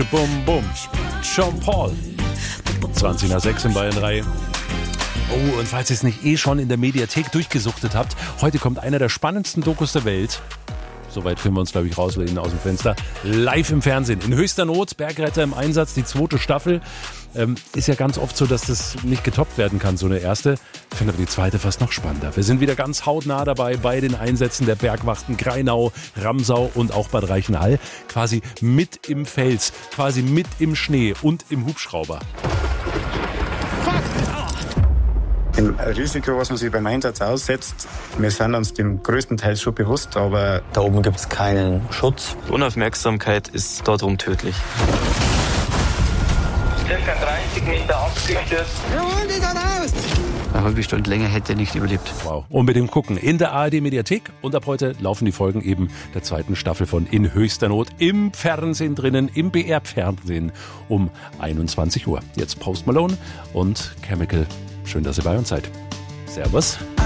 Bum, bum. Sean Paul. 20 nach 6 in Bayern 3. Oh, und falls ihr es nicht schon in der Mediathek durchgesuchtet habt, heute kommt einer der spannendsten Dokus der Welt. Soweit filmen wir uns, glaube ich, rauslehnen aus dem Fenster. Live im Fernsehen. In höchster Not, Bergretter im Einsatz, die 2. Staffel. Ist ja ganz oft so, dass das nicht getoppt werden kann, so eine erste. Ich finde aber die 2. fast noch spannender. Wir sind wieder ganz hautnah dabei bei den Einsätzen der Bergwachten Grainau, Ramsau und auch Bad Reichenhall. Quasi mit im Fels, quasi mit im Schnee und im Hubschrauber. Dem Risiko, was man sich beim Einsatz aussetzt, wir sind uns dem größten Teil schon bewusst, aber da oben gibt es keinen Schutz. Die Unaufmerksamkeit ist dort rum tödlich. Circa 30 Meter abgestürzt. Eine halbe Stunde länger hätte er nicht überlebt. Wow. Unbedingt gucken. In der ARD-Mediathek. Und ab heute laufen die Folgen eben der 2. Staffel von In höchster Not im Fernsehen drinnen, im BR-Fernsehen um 21 Uhr. Jetzt Post Malone und Chemical. Schön, dass ihr bei uns seid. Servus.